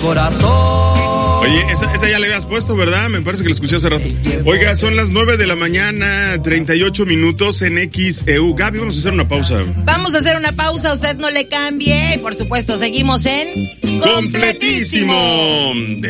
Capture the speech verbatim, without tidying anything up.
corazón. Oye, esa, esa ya le habías puesto, ¿verdad? Me parece que la escuché hace rato. Oiga, son las nueve de la mañana, treinta y ocho minutos en X E U. Gaby, vamos a hacer una pausa. Vamos a hacer una pausa, usted no le cambie. Y por supuesto, seguimos en... ¡Completísimo!